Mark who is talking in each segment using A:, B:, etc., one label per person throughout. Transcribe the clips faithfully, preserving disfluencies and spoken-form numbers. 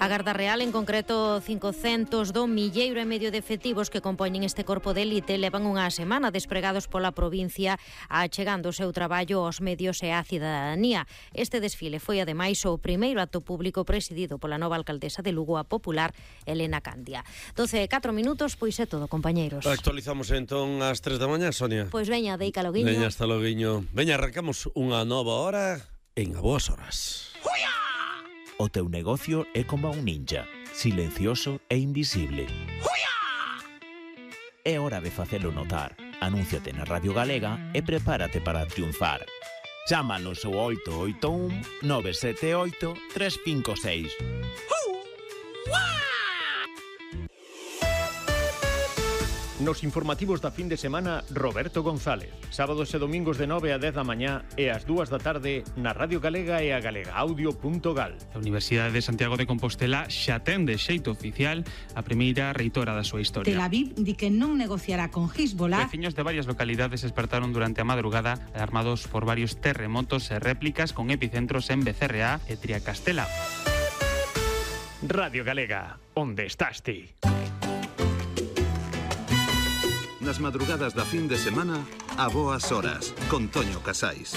A: A Garda Real, en concreto cincocentos do milleiro e medio de efectivos que compoñen este corpo de élite, levan unha semana despregados pola provincia achegando o seu traballo aos medios e á cidadanía. Este desfile foi ademais o primeiro acto público presidido pola nova alcaldesa de Lugo, a popular Elena Candia. doce e catro minutos, pois é todo, compañeiros.
B: Actualizamos entón ás tres da mañá, Sonia.
A: Pois veña, deica loguiño.
B: Veña, hasta loguiño. Veña, arrancamos unha nova hora en A Boas Horas.
C: O teu negocio é como un ninja, silencioso e invisible. É hora de facelo notar. Anúnciate na Radio Galega e prepárate para triunfar. Chámanos ao oito oito un nove sete oito tres cinco seis.
D: Nos informativos da fin de semana, Roberto González. Sábados e domingos de nove a dez da mañá e ás dúas da tarde na Radio Galega e a galegaaudio punto gal.
E: A Universidade de Santiago de Compostela xa ten de xeito oficial a primeira reitora da súa historia.
F: Tel Aviv di que non negociará con Hezbollah.
E: Veciños de varias localidades despertaron durante a madrugada alarmados por varios terremotos e réplicas con epicentros en Becerreá e Triacastela.
D: Radio Galega, onde estás ti?
G: Nas madrugadas da fin de semana, A Boas Horas, con Toño Casais.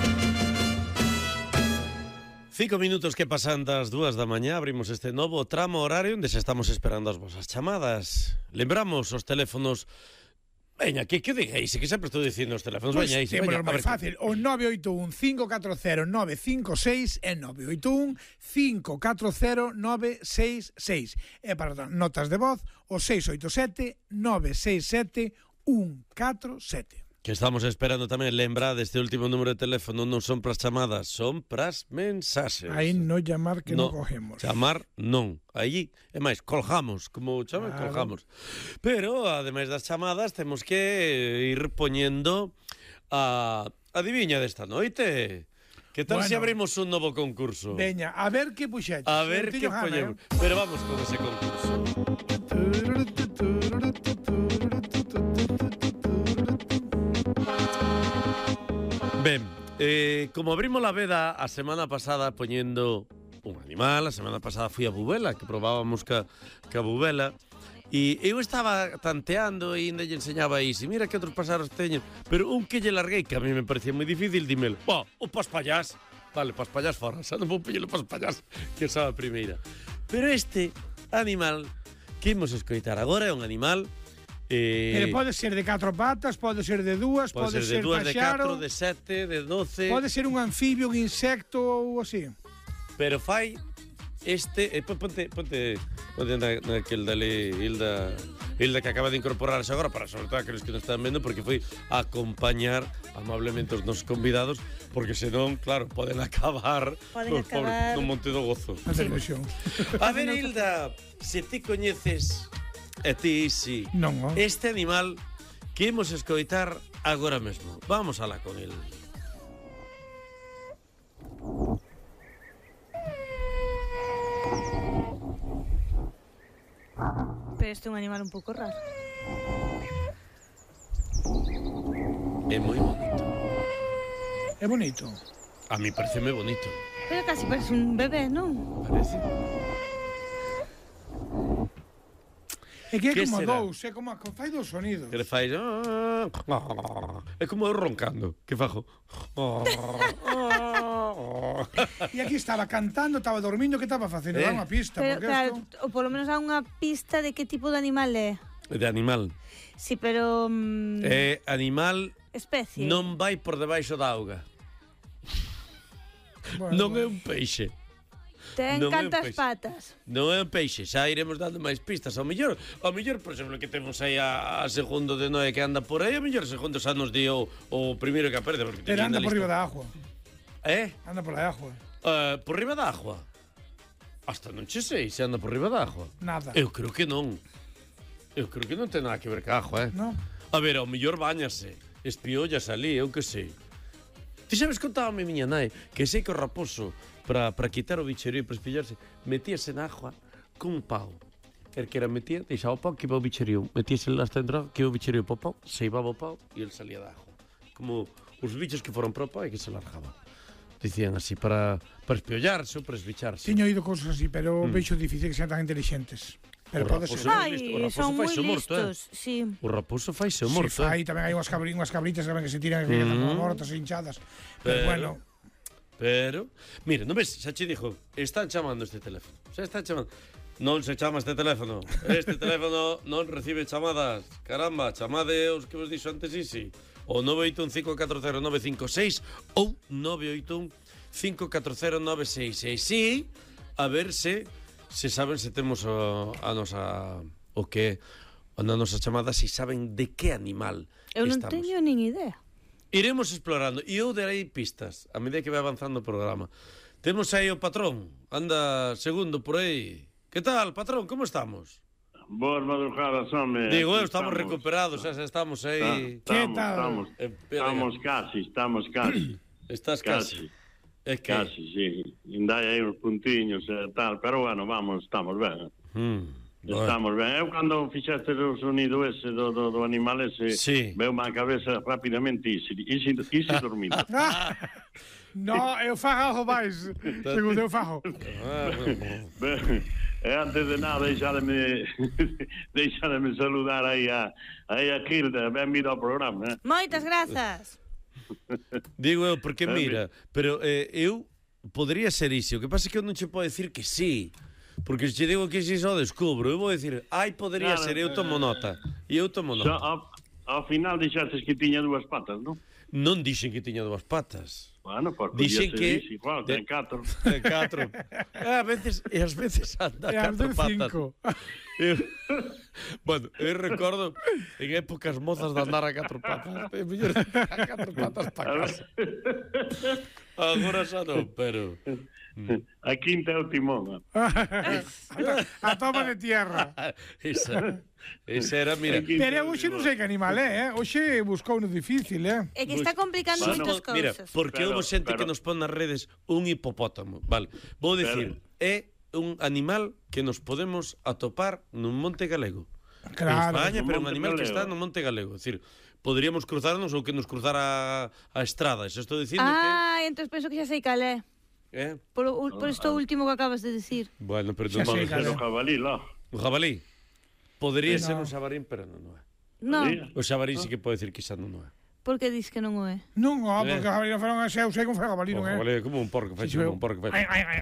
B: Cinco minutos que pasan das dúas da mañá, abrimos este novo tramo horario onde xa estamos esperando as vosas chamadas. Lembramos os teléfonos. Veña, que que digáis? Que sempre estou dicindo os teléfonos.
H: Pois
B: Veña, iso,
H: veña,
B: veña,
H: máis fácil. O nove oito un cinco catro cero nove cinco seis e nove oito un cinco catro cero nove seis seis. E para notas de voz, o seis oito sete nove seis sete un catro sete.
B: Que estamos esperando tamén, lembra deste último número de teléfono, non son pras chamadas, son pras mensaxes.
H: Aí non llamar que non
B: no
H: cogemos.
B: Chamar non. Aí, é máis, colgamos, como chaman, claro. Colgamos. Pero, ademais das chamadas, temos que ir poñendo a adiviña desta noite. Que tal bueno, se abrimos un novo concurso?
H: Veña, a ver que puxeches.
B: A ver que poñemos. Eh? Pero vamos con ese concurso. Ben, eh, como abrimos la veda a semana pasada poñendo un animal, a semana pasada fui a Bubela, que probábamos ca, ca Bubela, e eu estaba tanteando e ainda lle enseñaba aí, si mira que outros pasaros teñen, pero un que lle larguei, que a mí me parecía moi difícil, dímelo, oh, o paspallás, vale, paspallás fora, xa non vou poñelo paspallás, que xa a primeira. Pero este animal que imos escoitar agora é un animal... Eh,
H: Pero pode ser de catro patas, pode ser de dúas, pode,
B: pode ser de dúas, de catro, de sete, de doce.
H: Pode ser un anfibio, un insecto ou así.
B: Pero fai este, eh, ponte, ponte, ponte na, naquel dale Hilda, Hilda que acaba de incorporarse agora para sobre todo aqueles que nos están vendo, porque foi a acompañar amablemente os nosos convidados, porque senón, claro, poden acabar
A: Poden
B: por,
A: acabar
B: por no Monte do Gozo.
H: Sí.
B: A ver, Hilda, se ti coñeces e ti, sí.
H: Non, oh.
B: Este animal que imos escoitar agora mesmo. Vamos alá con el.
I: Pero este é un animal un pouco raro.
B: É moi bonito.
H: É bonito.
B: A mí parece moi bonito.
I: Pero casi parece un bebé, non?
B: Parece.
H: É que é
B: Que
H: como
B: será?
H: dous, é como fai dous sonidos.
B: Que le fai... É como eu roncando, que fajo...
H: E aquí estaba cantando, estaba dormindo, que estaba facendo?
B: Eh?
H: Dá unha pista,
I: Pero,
H: porque
I: claro,
H: esto...
I: ou polo menos dá unha pista de que tipo de animal é.
B: De animal.
I: Sí, pero... Mm,
B: É animal...
I: especie.
B: Non vai por debaixo da auga.
H: Bueno,
B: Non é
H: bueno.
B: un peixe.
I: Ten
B: non é un
I: cantas
B: peixe.
I: patas.
B: Non é un peixe, xa iremos dando máis pistas. Ao mellor, ao mellor, por exemplo, que temos aí a, a segundo de Noé que anda por aí, ao mellor segundo xa nos di o, o primeiro que aperde, porque
H: Pero
B: teñen
H: anda
B: na
H: por
B: lista.
H: riba da agua.
B: Eh?
H: Anda por la agua.
B: Uh, por riba da agua? Hasta non che sei se anda por riba da agua.
H: Nada.
B: Eu creo que non. Eu creo que non ten nada que ver ca agua, eh?
H: No.
B: A ver, ao mellor bañase, espiollas ali, eu que sei. Ti sabes, contábame miña nai que sei que o raposo para para quitar o bicherío e para espillarse metíase na agua cun pau. El que era metía, deixaba o pau que iba o bicherío, metíase hasta dentro que o bicherío po pau, se ibaba o pau e el salía da agua. Como os bichos que foron pro pau e que se largaba. Dicían así, para, para espiollarse ou para esbicharse.
H: Tiño oído cosas así, pero
B: Mm.
H: vexo difícil que sean tan inteligentes. Pero
B: O
H: pode
B: raposo
H: ser.
B: é
I: Ai,
B: listo, o raposo
I: son moi
B: faise morto, eh.
I: listos, sí.
B: O raposo faise o
H: Sí,
B: morto.
H: fai,
B: eh.
H: tamén hai unhas, cabri, unhas cabritas tamén que se tiran que
B: Mm.
H: están mortas e hinchadas. Pero,
B: Pero-
H: bueno,
B: Pero, mira, non ves, xa che dixo, están chamando este teléfono. Xa están chamando. Non se chama este teléfono. Este teléfono non recibe chamadas. Caramba, chamade os que vos dixo antes, sí, sí. O nove oito un cinco catro cero nove cinco seis ou nove oito un cinco catro cero nove seis seis. Sí, a ver se se saben se temos o, a nosa o que na nosa chamada, se saben de que animal
I: Eu non
B: estamos.
I: teño nin idea.
B: Iremos explorando e eu darei pistas a medida que vai avanzando o programa. Temos aí o patrón, anda segundo por aí. Que tal, patrón, como estamos?
J: Boas madrugadas, home.
B: Digo, eu
J: Aquí
B: estamos recuperados, xa xa estamos aí.
J: Ta-
H: Que
J: Estamos,
H: tal?
J: estamos,
B: Eh, espera,
J: estamos casi, estamos casi.
B: Estás casi.
J: Casi,
B: É que
J: casi, sí. Ainda hai uns puntiños e tal, pero bueno, vamos, estamos ben.
B: Mm, bueno.
J: Estamos ben. Eu cando fixeste o sonido ese do, do, do animal ese,
B: Sí.
J: veu má cabeza rapidamente isi, isi, isi dormido.
H: no, eu fago algo máis. Segundo eu fago.
B: Ah, bueno.
J: Ben, e antes de nada, deixademe, deixademe saludar aí a, aí a Kilda, ben vindo ao programa, eh?
I: Moitas grazas.
B: Digo eu, porque
J: Eh,
B: mira, pero eh, eu podría ser iso. O que pasa é que eu non che podo decir que sí. Porque se che digo que si só descubro, eu vou decir, ai, podría
J: Claro,
B: ser, eu tomo nota. E eu tomo
J: Xa,
B: nota.
J: ao, ao final dixaste que tiña dúas patas, non?
B: Non dixen que tiña dúas patas.
J: Bueno, porque
B: Dixen
J: podía ser
B: que-
J: iso igual,
B: de-
J: ten catro.
B: E catro. E a veces, e ás veces anda
H: E as
B: catro
H: de
B: patas.
H: cinco.
B: Eu, bueno, eu recordo en épocas mozas de andar a catro patas. É mellor a catro patas para casa. Agora xa non, pero...
J: A quinta é o timón.
H: A toma de tierra.
B: Esa, esa era, mira...
H: Pero eu hoxe non sei que animal é, eh? Hoxe buscou no difícil, eh?
I: É que está complicando
J: Bueno,
I: moitas
B: Mira,
I: cousas.
B: porque
J: Pero-
B: houve xente
J: pero-
B: que nos pon nas redes un hipopótamo. Vale, vou dicir, é un animal que nos podemos atopar nun monte galego.
H: Claro.
B: En España,
J: nun
B: pero un
J: monte
B: animal que
J: galego.
B: está no monte galego. É dicir, poderíamos cruzarnos ou que nos cruzara a, a estrada. Eso estou dicindo
I: Ah, entón penso que xa sei cal é.
B: que... Eh?
I: Por, o- por isto último que acabas de decir.
B: Bueno, pero
H: Xa
B: non
H: sei,
J: Pode
B: vamos...
J: ser
H: claro.
J: o jabalí, lá.
B: O jabalí. Podría
H: Sí,
B: ser
H: no.
B: un xabarín, pero non, non é.
I: Non,
J: Sí.
B: O xabarín sí que pode decir que xa non é.
I: por que dis que non o é?
H: Non, oh, porque
B: Eh.
H: a jabalí non faron así, eu sei como foi a jabalí,
B: O
H: non é?
B: jabalí é como un porco, fai
H: Sí,
B: como un porco, fai.
H: Ai, ai, ai.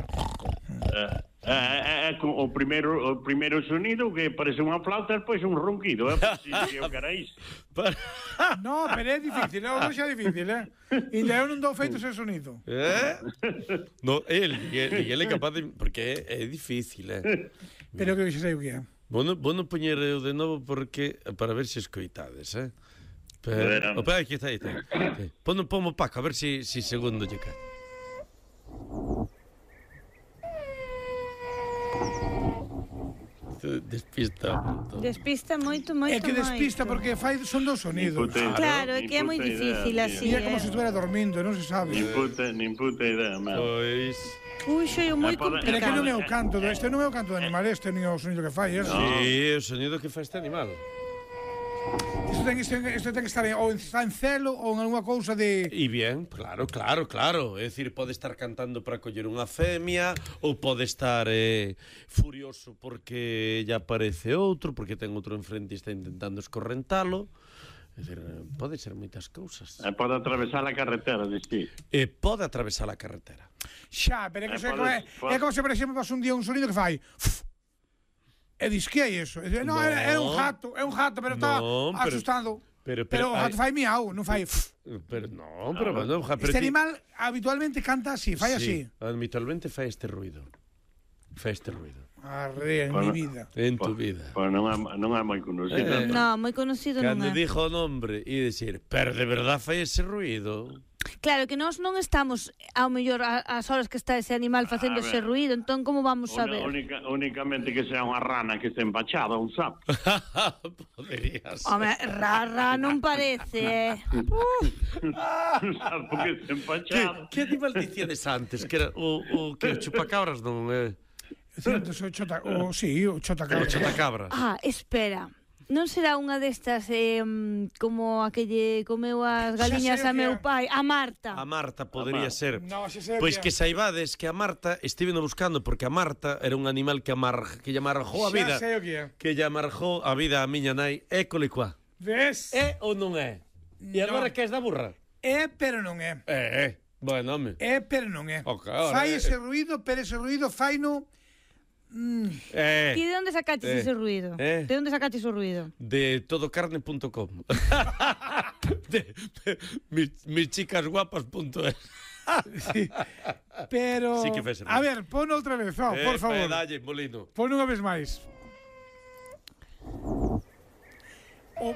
J: É, é, é como o primeiro, o primeiro sonido que parece unha flauta e depois un ronquido, é? Si que o que era iso.
H: No, pero é difícil, é hoxe é difícil, eh? Ainda eu non dou feito ese sonido.
B: Eh? No, el, el, el é capaz de... Porque é, é difícil, eh?
H: Pero creo que xa sei o que é.
B: Vou non, vou non poñer eu de novo porque para ver se escoitades, eh? Pero,
J: Verá.
B: o pera, aquí está, aí está. Sí. Pono pomo Paco, a ver se si, si segundo lle cae. Despista. moito.
I: Despista moito, moito,
H: É que despista
I: moito.
H: porque fai son dos sonidos.
J: Impotente.
I: Claro, é
J: Ni
I: que é moi
J: puta
I: difícil
J: idea,
I: así,
H: E é como
I: eh.
H: se estuviera dormindo, non se sabe.
J: Nin puta, nin puta idea, man.
B: Pois...
I: Ui, xo, é moi
J: Eh, pode-
H: Pero é que non é o
I: complicado.
H: canto, do- este non é o canto do animal, este non é o sonido que fai, este.
B: Sí, o sonido que fai este animal.
H: Isto ten, isto, isto ten que estar en, ou está en celo ou en alguna cousa de...
B: E bien, claro, claro, claro. É dicir, pode estar cantando para coller unha femia ou pode estar eh, furioso porque lle aparece outro, porque ten outro enfrente e está intentando escorrentalo. É dicir, eh, pode ser moitas cousas.
J: E pode atravesar a carretera, dixi.
B: E pode atravesar a carretera.
H: Xa, pero é que
J: Eh,
H: sei como é,
J: pode-
H: é como se, por exemplo, pasa un día un sonido que fai... E dis, que é iso? E dice, no,
B: No.
H: é, é un jato, é un jato, pero está
B: No, pero-
H: asustado.
B: Pero,
H: Pero o
B: ai,
H: jato fai miau, non fai...
B: pero non, pero, bueno, ja, pero
H: Este
B: ti-
H: animal habitualmente canta así, fai así.
B: Sí, habitualmente fai este ruido. Fai este ruido.
H: Arre, en
J: Bueno.
H: mi vida.
B: En tu vida.
J: Pois non é, non é moi conocido.
B: Eh.
I: No, moi conocido non
B: Cando
I: é.
B: dixo o nombre e dicir, pero de verdad fai ese ruido.
I: Claro que nós non estamos ao mellor a- ás horas que está ese animal facendo
J: A
I: ese
J: ver.
I: ruido, entón como vamos a
J: Una,
I: ver?
J: única, únicamente que sea unha rana que esté empachada, un sapo.
B: Podría ser.
I: Home, rara non parece, eh.
J: un sapo que esté
B: Que,
J: empachado.
B: que animal dicíades antes? Que era o, o que o chupacabras non é?
H: É certo, o chota, o, sí, o chota
B: O
H: cabra.
B: chotacabras.
I: Ah, espera. Non será unha destas eh, como a que lle comeu as galiñas a meu pai, a Marta.
B: A Marta podería
H: a
B: ser.
H: No,
B: Pois que saibades que a Marta estive no buscando porque a Marta era un animal que amar que lle amarjou a vida.
H: Xa sei o que é.
B: Que lle amarjou a vida a miña nai. É colicua.
H: Ves?
B: É ou non é? E agora
H: No.
B: que és da burra?
H: É, pero non é.
B: É, é. Bueno, home.
H: É, pero non é.
B: Ok, ahora
H: Fai
B: é-
H: ese ruido, pero ese ruido fai no... Mm,
B: É.
I: Ti de onde sacaches
B: Eh.
I: ese ruido?
B: Eh.
I: De onde sacaches o ruido?
B: De todocarne punto com. de, de mi, michicasguapas punto es.
H: pero...
B: Sí que fai ese
H: a
B: ruido.
H: ver, pon outra vez, oh,
B: Eh,
H: por favor.
B: Dalle, molino.
H: Pon unha vez máis. O...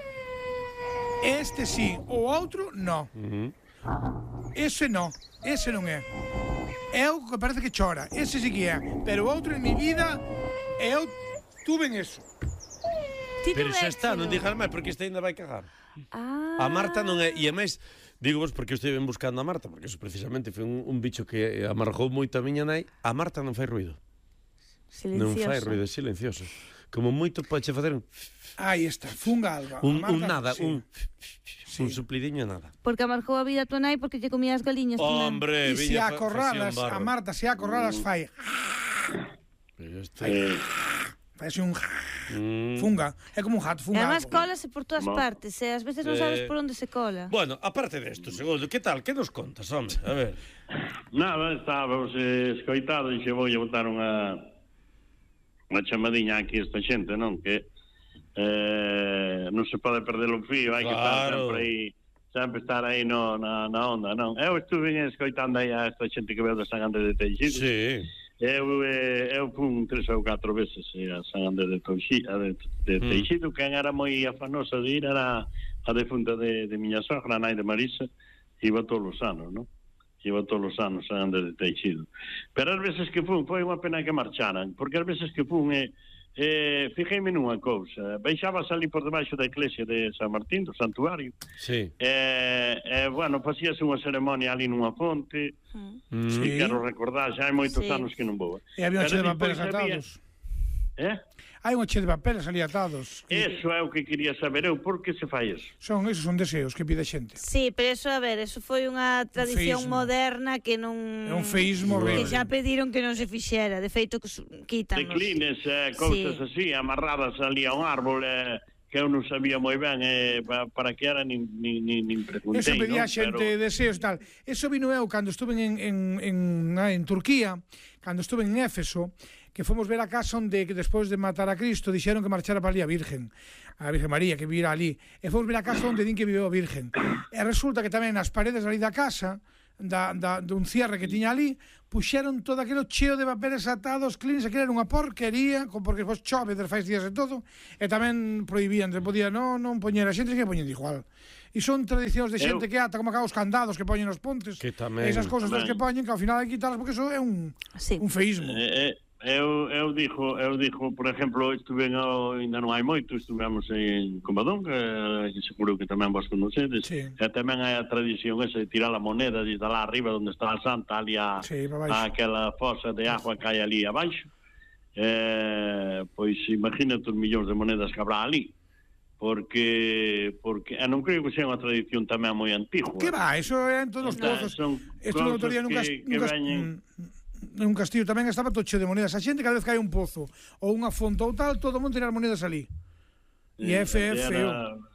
H: Este sí, o outro no.
B: Uh -huh.
H: Ese no, ese non é. É o que parece que chora, ese sí que é. Pero o outro en mi vida, eu tuve en eso.
B: Pero xa está, non dixas máis porque este ainda vai cagar.
I: Ah.
B: A Marta non é, e a máis digo vos porque eu estive buscando a Marta, porque eso precisamente foi un, un bicho que amargou moito a miña nai. A Marta non fai ruido. Non fai ruido, é silencioso. Como moito pode facer un
H: Aí está, funga alba.
B: un,
H: A Marta,
B: un nada,
H: sí.
B: un un suplidiño nada.
I: Porque amargou a vida a tua nai porque lle comía as galiñas tamén.
B: Hombre,
H: E se
B: viña
H: a
B: fa-
H: acorralas,
B: facía un
H: a
B: barro.
H: Marta se a acorralas fai.
B: Pero este...
H: Fai así un
B: Mm.
H: funga, é como un jato,
I: E
H: funga.
I: además
H: algo.
I: cólase por todas
B: Ma-
I: partes, e ás veces non sabes
B: Eh.
I: por onde se cola.
B: Bueno, aparte desto, segundo, que tal? Que nos contas, home? A ver.
J: Nada, estábamos eh, escoitados e xe vou botar unha unha chamadiña aquí a esta xente, non? Que eh, non se pode perder o fío, hai que estar
B: Claro.
J: sempre aí, sempre estar aí no, na, na onda, non? Eu estuve escoitando aí a esta xente que veo de San Andrés de Teixido.
B: Sí.
J: Eu, eh, eu fun tres ou catro veces eh, a San Andrés de, Teixi- de, de
B: Mm.
J: Teixido. Quen era moi afanosa de ir era a defunta de, de miña sogra, a nai de Marisa. Iba todos os anos, non? Iba todos os anos a San Andrés de Teixido. Pero as veces que fun, foi unha pena que marcharan, porque as veces que fun, eh, eh, fijei-me nunha cousa. Baixabas ali por debaixo da iglesia de San Martín, do santuario.
B: Sí.
J: Eh, eh, bueno, facíase unha ceremonia ali nunha fonte.
B: Mm.
J: Sí.
H: Sí.
J: Quero recordar, xa hai moitos
I: Sí.
J: anos que non vou.
H: E había un
J: Pero
H: che de
J: despois
H: papeles
J: había-
H: atados.
J: Eh?
H: Hai un che de papeles ali atados.
J: Eso é o que quería saber eu, por que se fai eso?
H: Son, esos son deseos que pide a xente.
I: Sí, pero eso, a ver, eso foi unha tradición
H: feísmo.
I: moderna que non...
H: É un feísmo
I: Que
H: horrible.
I: xa pediron que non se fixera, de feito que su- quítanos.
J: Declines, eh, cousas
I: Sí.
J: así, amarradas ali a un árbol, eh, que eu non sabía moi ben eh, pa- para que era, nin, nin, nin, nin preguntei,
H: Eso pedía
J: non?
H: a xente
J: Pero-
H: deseos e tal. Eso vino eu cando estuve en, en, en, na- en Turquía, cando estuve en Éfeso, que fomos ver a casa onde que despois de matar a Cristo dixeron que marchara para ali a Virgen, a Virgen María, que vivira ali. E fomos ver a casa onde din que viveu a Virgen. E resulta que tamén nas paredes ali da casa, da, da, dun cierre que tiña ali, puxeron todo aquilo cheo de papeles atados, clins, que era unha porquería, con- porque vos chove, faz días e todo, e tamén prohibían, se podía non, non poñer a xente que poñen igual. E son tradicións de xente
J: Eu-
H: que ata como acá os candados que poñen nos pontes,
B: Que tamén-
H: esas cousas todas
J: tamén.
H: que poñen, que ao final hai que quitalas porque eso é un,
I: Sí.
H: un feísmo.
J: Eh, eh, eu, eu dixo, eu dixo, por exemplo, estuve no, ainda non hai moito, estivemos en Comadón, que, que seguro que tamén vos conocedes,
H: Sí.
J: e tamén hai a tradición esa de tirar a moneda desde lá arriba onde está a Santa, ali a,
H: Sí, para baixo.
J: a aquela fosa de agua que hai ali abaixo. Eh, pois imagínate os millóns de monedas que habrá ali, porque porque eh, non creo que sea unha tradición tamén moi antigua.
H: Que va, eso é en todos os
J: Eh,
H: pozos.
J: son
H: Esto no outro día nunca,
J: cousas que- que
H: nunca,
J: veñen.
H: nun castillo tamén estaba tocho de monedas. A xente cada vez que hai un pozo ou unha fonte ou tal, todo o mundo tirar monedas ali. E é fe- é feo.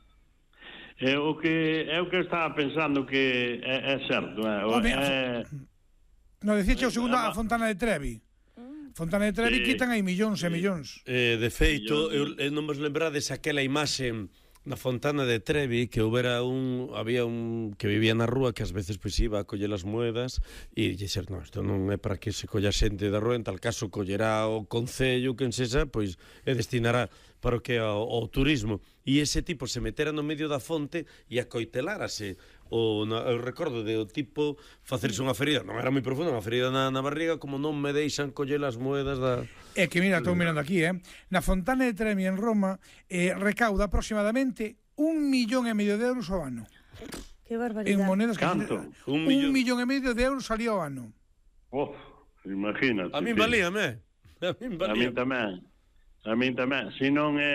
J: É o que é o que eu estaba pensando que é, é certo, é, o-
H: Home,
J: é,
H: No, dicíche o segundo
J: Ah,
H: a Fontana de Trevi. Fontana de Trevi
J: Sí.
H: quitan aí millóns e millóns.
B: Eh, de feito, eu,
J: Millón.
B: eu non vos lembrades aquela imaxe na Fontana de Trevi que houbera un había un que vivía na rúa que ás veces pois iba a coller as moedas e dixer, non, isto non é para que se colla xente da rúa, en tal caso collerá o concello, quen sexa, pois e destinará para o que é o, o turismo. E ese tipo se metera no medio da fonte e acoitelárase. O, na, eu recordo de o tipo facerse unha ferida, non era moi profunda, unha ferida na, na barriga, como non me deixan coller as moedas da...
H: É que mira, estou mirando aquí, eh. Na Fontana de Trevi en Roma eh, recauda aproximadamente un millón e medio de euros ao ano.
I: Que barbaridade.
H: En monedas que...
J: Canto?
H: Un,
B: Un
H: un
B: millón.
H: millón e medio de euros salía ao ano.
J: oh, imagínate.
B: A min
J: sí.
B: valíame. A min
J: A min
B: valíame.
J: tamén. A min tamén. Si non é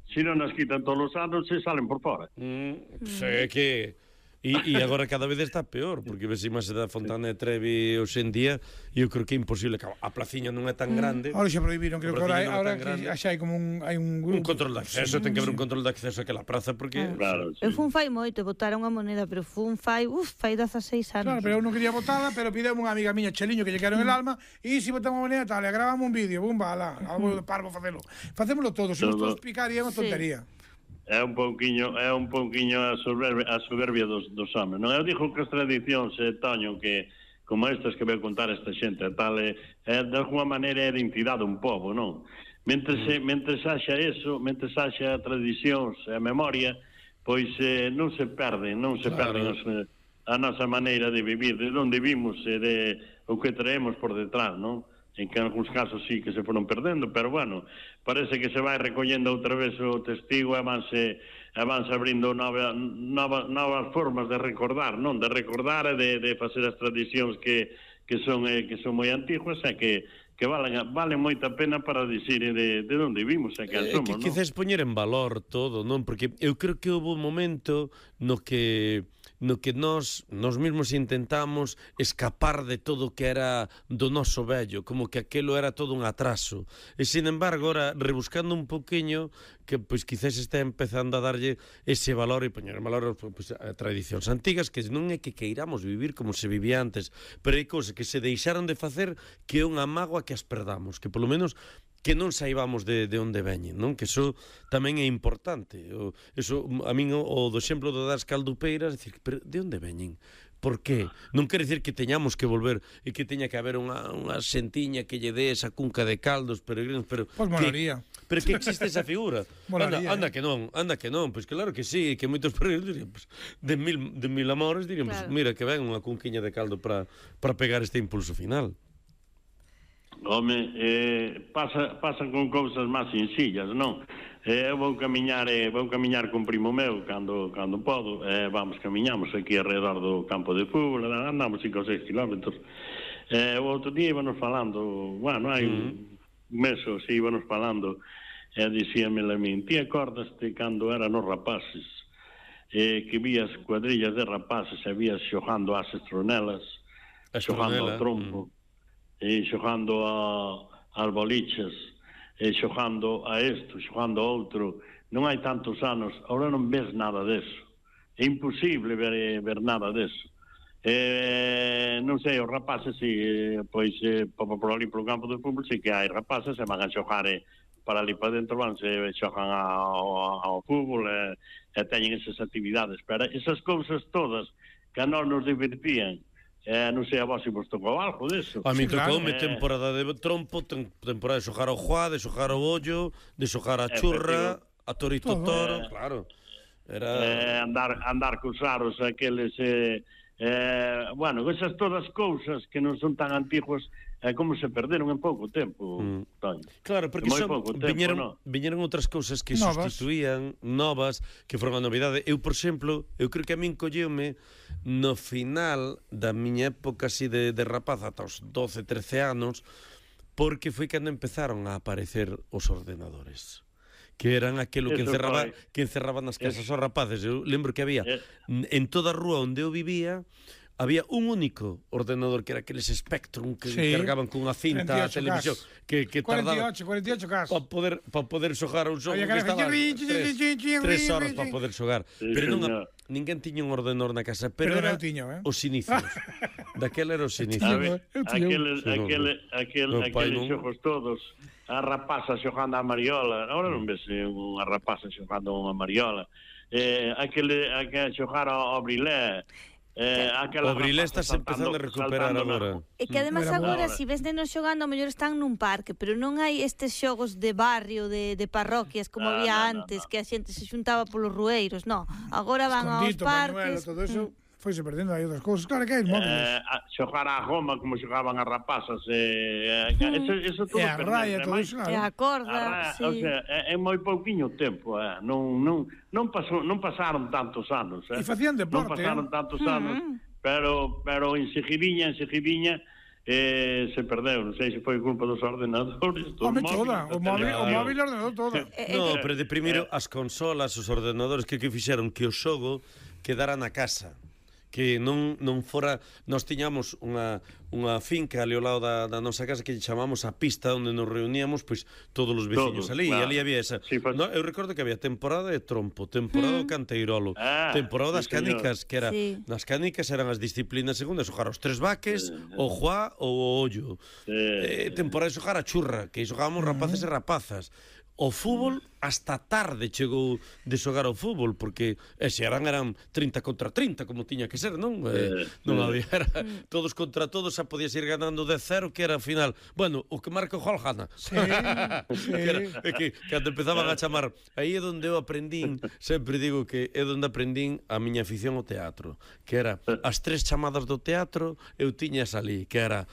J: se non as quitan todos os anos, se salen por fora.
B: Mm, sei que... E, e agora cada vez está peor, porque ves imaxe da Fontana de Trevi hoxe en día, e eu creo que é imposible, que a placiña non é tan grande.
H: Ahora xa prohibiron, creo que ahora, ahora que xa hai como un, hai un grupo.
B: Un control de acceso, ten que haber un control de acceso àquela praza, porque...
J: Claro,
I: eu fun fai moito, botaron a moneda, pero fun fai, uf, fai dezaseis anos.
H: Claro, pero eu non quería botada, pero pideu unha amiga miña, Cheliño, que lle quero en el alma, e se botamos a moneda tal, e gravamos un vídeo, bumba, alá, algo de parvo facelo. Facémolo todo, se nos todos picaría é unha tontería.
J: É un pouquiño, é un pouquiño a soberbia, a soberbia dos, dos homens. Non, eu digo que as tradicións, eh, Toño, que como estas que vai contar esta xente, tal, é, é de alguma maneira é a identidade un pobo, non? Mentre se, mentre haxa eso, mentre haxa tradicións e memoria, pois eh, non se perden, non se claro. perden as, a nosa maneira de vivir, de onde vimos e de o que traemos por detrás, non? En que en algúns casos sí que se foron perdendo, pero bueno, parece que se vai recollendo outra vez o testigo e vanse, e vanse abrindo nova, nova, novas formas de recordar, non? De recordar e de, de facer as tradicións que, que, son, eh, que son moi antiguas e que, que valen, valen moita pena para dicir de, de onde vimos e que somos, non?
B: Que quizás poñer en valor todo, non? Porque eu creo que houve un momento no que... no que nós, nós mesmos intentamos escapar de todo o que era do noso vello, como que aquelo era todo un atraso. E, sin embargo, ahora, rebuscando un poquinho, que, pois, quizás está empezando a darlle ese valor e poñer en valor pois, a tradicións antigas, que non é que queiramos vivir como se vivía antes, pero hai cousas que se deixaron de facer que é unha mágoa que as perdamos, que polo menos que non saibamos de, de onde veñen, non? Que iso tamén é importante. O, eso, a min o, o do exemplo do das caldupeiras, decir, pero de onde veñen? Por qué? Non quere dicir que teñamos que volver e que teña que haber unha, unha sentiña que lle dé esa cunca de caldos peregrinos, pero...
H: Pois molaría.
B: Que, pero que existe esa figura.
H: Molaría,
B: anda, anda que non, anda que non, pois claro que sí, que moitos peregrinos dirían, pues, de mil, de mil amores dirían, claro. Pues, mira que ven unha cunquiña de caldo para para pegar este impulso final.
J: Home, eh, pasa, pasan con cousas máis sencillas, non? Eh, eu vou camiñar, eh, vou camiñar con primo meu cando, cando podo, eh, vamos, camiñamos aquí alrededor do campo de fútbol, andamos cinco ou seis kilómetros. Eh, o outro día íbanos falando, bueno, hai un mes ou si íbanos falando, e eh, dicíame a min, ti acordaste cando eran os rapaces, eh, que vías cuadrillas de rapaces e vías xogando as estronelas, xogando ao trompo, mm. e xogando a, as boliches, e xogando a isto, xogando a outro. Non hai tantos anos, agora non ves nada deso. É imposible ver, ver nada deso. Eh, non sei, os rapaces, si, pois, eh, por, por ali polo campo do fútbol, si que hai rapaces, e van a xogar eh, para ali para dentro, van se xogan ao, ao fútbol, e, e teñen esas actividades. Pero esas cousas todas que a nós nos divertían, Eh, non sei a vos se vos tocou algo deso.
B: A mí tocoume eh... temporada de trompo, temporada de xogar ao juá, de xogar ao ollo, de xogar a churra, a torito todo, toro, eh... claro.
J: Era... Eh, andar, andar cos aros, aqueles... Eh, eh, bueno, esas todas cousas que non son tan antiguas, eh, como se perderon en pouco tempo, mm. Toño.
B: Claro, porque son, tempo, viñeron, no? viñeron outras cousas que novas. Sustituían, novas, que foron a novidade. Eu, por exemplo, eu creo que a min colleume no final da miña época así de, de rapaz, ata os doce, trece anos, porque foi cando empezaron a aparecer os ordenadores, que eran aquilo que encerraba, que encerraban nas casas os rapaces. Eu lembro que había en toda a rúa onde eu vivía, había un único ordenador que era aqueles Spectrum que sí. cargaban cunha cinta a televisión que, que tardaba
H: cuarenta e ocho cas
B: para poder, pa poder xogar un xogo que estaba tres, tres horas para poder xogar, sí, pero non, ninguén tiña un ordenador na casa, pero, pero era tiño, eh? Os inicios daquela era os inicios.
J: Aqueles aqueles aqueles xogos todos, a rapaza xogando a mariola, agora non ves unha rapaza xogando unha mariola, eh, aquele, aquele xogar ao brilé. Eh,
B: o Brilé está se empezando a recuperar agora.
I: E que además agora, se si ves nenos xogando, a mellor están nun parque, pero non hai estes xogos de barrio, de, de parroquias, como ah, había no, antes, no, no. que a xente se xuntaba polos rueiros, non. Agora van Escondito, aos parques...
H: Manuel, todo eso... Mm. Foise perdendo aí outras cousas, claro que hai móviles.
J: Eh, xogar a Roma como xogaban as rapazas, eh, eh, eso, eso todo
H: e a raya, todo
I: iso, claro. E a corda, a raya, sí.
J: O sea, é, é moi pouquiño tempo, eh. non, non, non, pasou, non pasaron tantos anos. Eh.
H: E facían deporte.
J: Non pasaron tantos eh. anos, pero, pero en seguidiña, en seguidiña, e se perdeu, non sei se foi culpa dos ordenadores, dos
H: Home,
J: móviles,
H: toda, o móvil, o móvil, o ordenador, toda.
B: No, pero de primeiro as consolas, os ordenadores que que fixeron que o xogo quedara na casa, que non non fora, nós tiñamos unha unha finca ali ao lado da, da nosa casa que chamamos a pista onde nos reuníamos, pois todos os veciños ali,
J: claro.
B: e ali había esa.
J: Sí, pues...
B: no, eu recordo que había temporada de trompo, temporada do
I: Mm.
B: canteirolo,
J: Ah,
B: temporada das
J: sí, señor.
B: canicas, que era
I: Sí.
B: nas canicas eran as disciplinas segundas, xogar os tres vaques, o juá ou o ollo. Eh, temporada de xogar a churra, que xogábamos rapaces e rapazas. O fútbol hasta tarde chegou de xogar ao fútbol, porque ese eran eran trinta contra trinta, como tiña que ser, non? Eh, non había, era todos contra todos, xa podías ir ganando de cero, que era ao final, bueno, o que marca o gol gana.
H: Sí, sí.
B: Que era, é que cando empezaban a chamar, aí é onde eu aprendín, sempre digo que é onde aprendín a miña afición ao teatro, que era as tres chamadas do teatro, eu tiñas ali, que era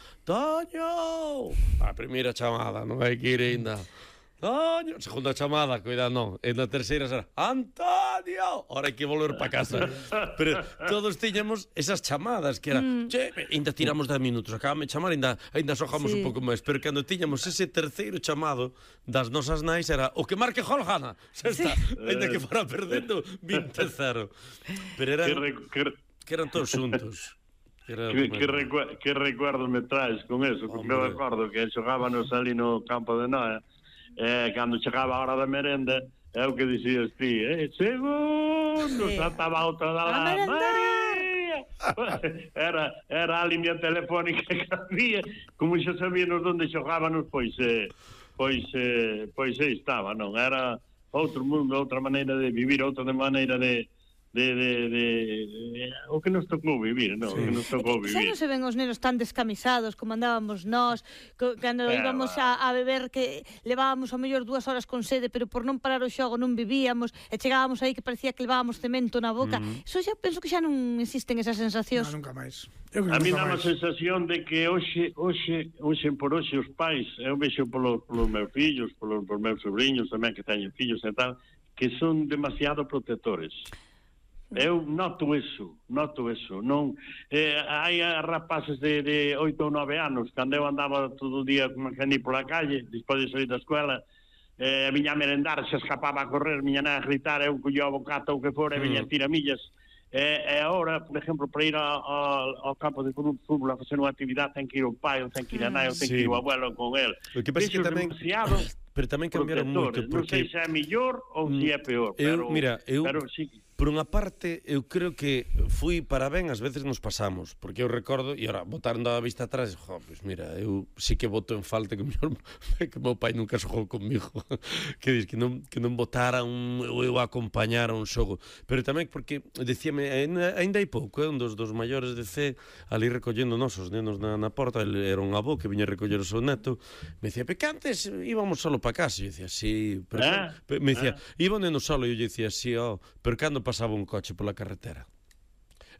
B: Toño! A primeira chamada, non hai que ir ainda. Toño, segunda chamada, cuidado, non. E na terceira será Antonio. Ahora hai que volver para casa. Pero todos tiñamos esas chamadas que era, mm. che, ainda tiramos dez minutos, acabame de chamar, ainda ainda sojamos sí. un pouco máis, pero cando tiñamos ese terceiro chamado das nosas nais era o que marque gol gana. Xa está, sí. ainda que fora perdendo vinte a cero. Pero eran
J: que, re, que,
B: que eran todos xuntos.
J: Que, que, que, recu que recuerdo me traes con eso, porque eu recordo que xogábanos ali no campo de Noia. Eh, cando chegaba a hora da merenda, é o que dicías ti, eh, segundo, sí. Saltaba outra da lá, María! Era, era a línea telefónica que había, como xa sabíamos onde xogábanos, pois, eh, pois, eh, pois aí estaba, non? Era outro mundo, outra maneira de vivir, outra maneira de De, de, de, de, o que nos tocou vivir, non? Sí. O que nos tocou vivir.
I: Xa non se ven os nenos tan descamisados como andábamos nós, co, cando eh, íbamos a, a beber, que levábamos ao mellor dúas horas con sede, pero por non parar o xogo non vivíamos, e chegábamos aí que parecía que levábamos cemento na boca. Mm. Eso xa penso que xa non existen esas sensacións.
H: Non, nunca máis.
J: A mí dá a sensación de que hoxe, hoxe, hoxe por hoxe os pais, eu vexo polos, polos meus fillos, polos, polos meus sobrinhos tamén que teñen fillos e tal, que son demasiado protectores. Eu noto eso, noto eso. Non, eh, hai rapaces de, de oito ou nove anos, cando eu andaba todo o día como que ni pola calle, despois de sair da escola, eh, viña a merendar, se escapaba a correr, viña a gritar, eu collía o bocata ou que fora, mm. viña a tirar millas. E eh, agora, por exemplo, para ir a, a, ao campo de fútbol a facer unha actividade, ten que ir o pai, ou ten que ir a nai, ou ten sí. que ir o abuelo con el.
B: O que pasa que tamén... Pero tamén cambiaron moito, porque...
J: Non sei se é mellor ou se é peor,
B: eu,
J: pero...
B: Mira, eu...
J: Pero sí.
B: Por unha parte, eu creo que fui para ben, ás veces nos pasamos, porque eu recordo, e ora, botaron da vista atrás, jo, pois mira, eu sí que voto en falta que, meu, que meu pai nunca xogou comigo, que dis, que non, que non botara un, eu acompañara un xogo, pero tamén porque, dicíame, ainda, ainda hai pouco, eh, un dos, dos maiores de C, ali recollendo nosos nenos na, na porta, ele era un avó que viña a recoller o seu neto, me dicía, que antes íbamos solo para casa, e eu dicía, sí, pero,
J: ah,
B: me dicía, ah. iba o neno solo, e eu dicía, sí, oh, pero cando pasaba un coche pola carretera.